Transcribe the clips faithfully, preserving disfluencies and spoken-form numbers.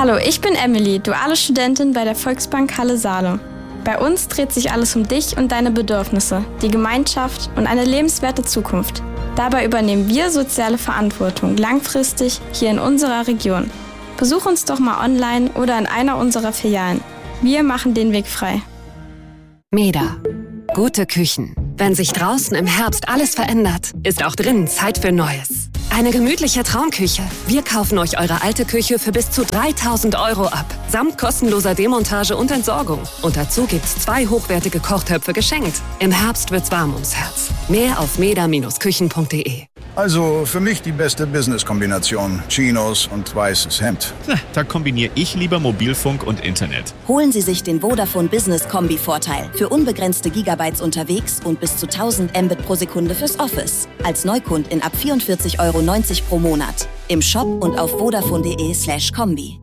Hallo, ich bin Emily, duale Studentin bei der Volksbank Halle Saale. Bei uns dreht sich alles um dich und deine Bedürfnisse, die Gemeinschaft und eine lebenswerte Zukunft. Dabei übernehmen wir soziale Verantwortung langfristig hier in unserer Region. Besuch uns doch mal online oder in einer unserer Filialen. Wir machen den Weg frei. Meda. Gute Küchen. Wenn sich draußen im Herbst alles verändert, ist auch drinnen Zeit für Neues. Eine gemütliche Traumküche. Wir kaufen euch eure alte Küche für bis zu dreitausend Euro ab. Samt kostenloser Demontage und Entsorgung. Und dazu gibt's zwei hochwertige Kochtöpfe geschenkt. Im Herbst wird's warm ums Herz. Mehr auf meda Bindestrich küchen punkt de. Also für mich die beste Business-Kombination. Chinos und weißes Hemd. Da kombiniere ich lieber Mobilfunk und Internet. Holen Sie sich den Vodafone Business Kombi-Vorteil. Für unbegrenzte Gigabytes unterwegs und bis zu tausend Mbit pro Sekunde fürs Office. Als Neukundin ab vierundvierzig Euro neunzig pro Monat. Im Shop und auf vodafone.de slash Kombi.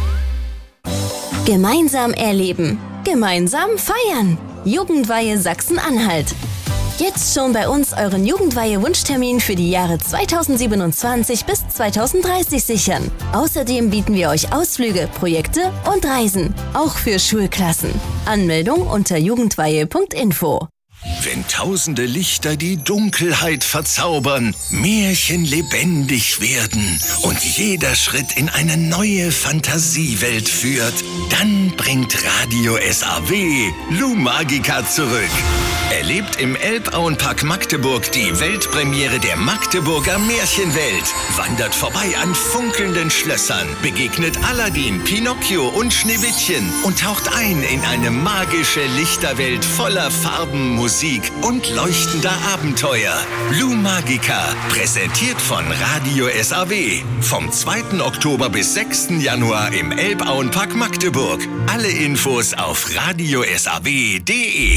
Gemeinsam erleben. Gemeinsam feiern. Jugendweihe Sachsen-Anhalt. Jetzt schon bei uns euren Jugendweihe-Wunschtermin für die Jahre zweitausendsiebenundzwanzig bis zweitausenddreißig sichern. Außerdem bieten wir euch Ausflüge, Projekte und Reisen. Auch für Schulklassen. Anmeldung unter jugendweihe punkt info. Wenn tausende Lichter die Dunkelheit verzaubern, Märchen lebendig werden und jeder Schritt in eine neue Fantasiewelt führt, dann bringt Radio S A W Lou Magica zurück. Erlebt im Elbauenpark Magdeburg die Weltpremiere der Magdeburger Märchenwelt. Wandert vorbei an funkelnden Schlössern, begegnet Aladdin, Pinocchio und Schneewittchen und taucht ein in eine magische Lichterwelt voller Farben, Musik und leuchtender Abenteuer. Lou Magica, präsentiert von Radio S A W. Vom zweiten Oktober bis sechsten Januar im Elbauenpark Magdeburg. Alle Infos auf radio s a w punkt de.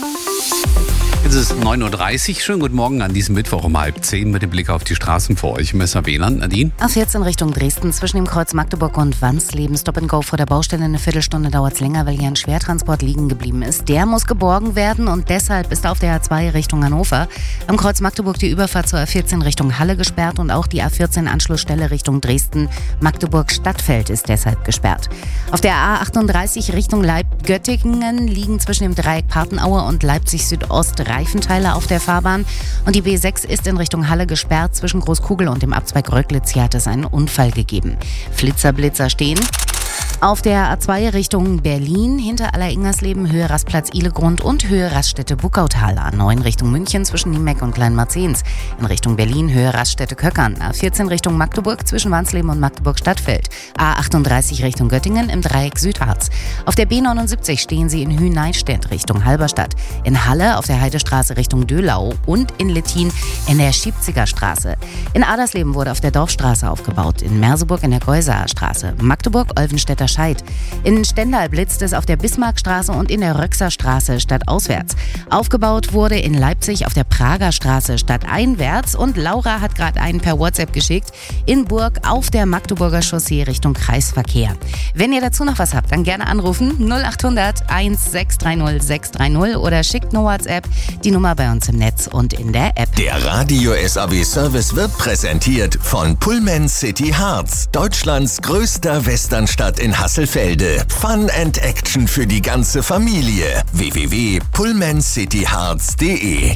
Es ist neun Uhr dreißig. Schönen guten Morgen an diesem Mittwoch um halb zehn mit dem Blick auf die Straßen vor euch im S A W-Land. Nadine? A vierzehn Richtung Dresden zwischen dem Kreuz Magdeburg und Wansleben. Stop and Go vor der Baustelle. Eine Viertelstunde dauert es länger, weil hier ein Schwertransport liegen geblieben ist. Der muss geborgen werden und deshalb ist auf der A zwei Richtung Hannover am Kreuz Magdeburg die Überfahrt zur A vierzehn Richtung Halle gesperrt und auch die A vierzehn Anschlussstelle Richtung Dresden Magdeburg-Stadtfeld ist deshalb gesperrt. Auf der A achtunddreißig Richtung Leib-Göttingen liegen zwischen dem Dreieck Partenaue und Leipzig-Südost Reifenteile auf der Fahrbahn und die B sechs ist in Richtung Halle gesperrt. Zwischen Großkugel und dem Abzweig Röcklitz hier hat es einen Unfall gegeben. Flitzer-Blitzer stehen. Auf der A zwei Richtung Berlin, hinter Aller-Ingersleben, Höhe Rastplatz Ihlegrund und Höhe Raststätte Buckautal. A neun Richtung München zwischen Niemeck und Kleinmarzens. In Richtung Berlin, Höhe Raststätte Köckern. A vierzehn Richtung Magdeburg zwischen Wansleben und Magdeburg-Stadtfeld. A achtunddreißig Richtung Göttingen im Dreieck Südharz. Auf der B neunundsiebzig stehen Sie in Hühneistedt Richtung Halberstadt. In Halle auf der Heidestraße Richtung Dölau und in Lettin in der Schiebziger Straße. In Adersleben wurde auf der Dorfstraße aufgebaut. In Merseburg in der Geusaer Straße. Magdeburg, Olvenstädter Scheid. In Stendal blitzt es auf der Bismarckstraße und in der Röxer Straße stadtauswärts. Aufgebaut wurde in Leipzig auf der Prager Straße stadteinwärts und Laura hat gerade einen per WhatsApp geschickt. In Burg auf der Magdeburger Chaussee Richtung Kreisverkehr. Wenn ihr dazu noch was habt, dann gerne anrufen null achthundert eins sechs drei null sechs drei null oder schickt eine WhatsApp, die Nummer bei uns im Netz und in der App. Der Radio S A W Service wird präsentiert von Pullman City Harz, Deutschlands größter Westernstadt in Hasselfelde. Fun and Action für die ganze Familie. w w w punkt pullman city harz punkt de.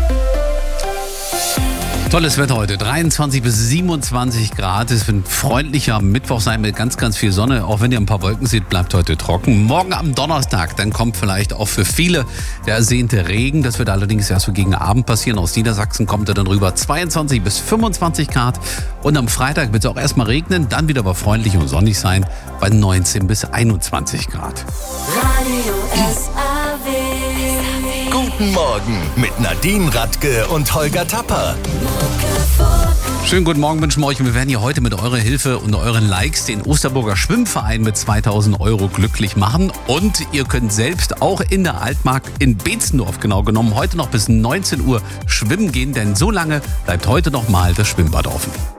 Tolles Wetter heute, dreiundzwanzig bis siebenundzwanzig Grad. Es wird ein freundlicher Mittwoch sein mit ganz, ganz viel Sonne. Auch wenn ihr ein paar Wolken seht, bleibt heute trocken. Morgen am Donnerstag, dann kommt vielleicht auch für viele der ersehnte Regen. Das wird allerdings erst so gegen Abend passieren. Aus Niedersachsen kommt er dann rüber, zweiundzwanzig bis fünfundzwanzig Grad. Und am Freitag wird es auch erstmal regnen, dann wieder aber freundlich und sonnig sein bei neunzehn bis einundzwanzig Grad. Radio S A W. Guten Morgen mit Nadine Radke und Holger Tapper. Schönen guten Morgen wünschen wir euch. Wir werden hier heute mit eurer Hilfe und euren Likes den Osterburger Schwimmverein mit zweitausend Euro glücklich machen. Und ihr könnt selbst auch in der Altmark in Beetzendorf genau genommen heute noch bis neunzehn Uhr schwimmen gehen, denn so lange bleibt heute noch mal das Schwimmbad offen.